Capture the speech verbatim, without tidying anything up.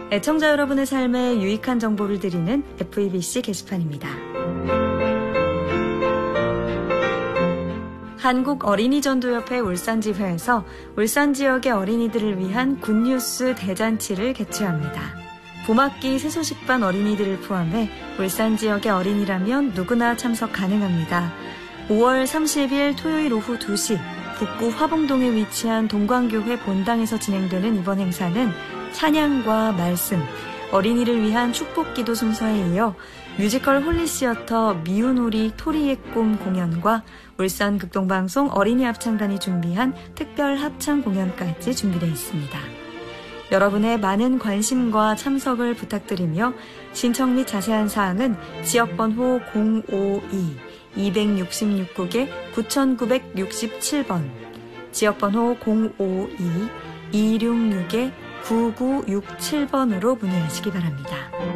애청자 여러분의 삶에 유익한 정보를 드리는 에프이비씨 게시판입니다. 한국어린이전도협회 울산지회에서 울산 지역의 어린이들을 위한 굿뉴스 대잔치를 개최합니다. 봄학기 새소식반 어린이들을 포함해 울산 지역의 어린이라면 누구나 참석 가능합니다. 오월 삼십일 토요일 오후 두 시 북구 화봉동에 위치한 동광교회 본당에서 진행되는 이번 행사는 찬양과 말씀, 어린이를 위한 축복기도 순서에 이어 뮤지컬 홀리시어터 미운오리 토리의 꿈 공연과 울산 극동방송 어린이 합창단이 준비한 특별 합창 공연까지 준비되어 있습니다. 여러분의 많은 관심과 참석을 부탁드리며 신청 및 자세한 사항은 지역번호 공오이 이육육 국에 구구육칠 번, 지역번호 공오이 이육육 구구육칠 번으로 문의하시기 바랍니다.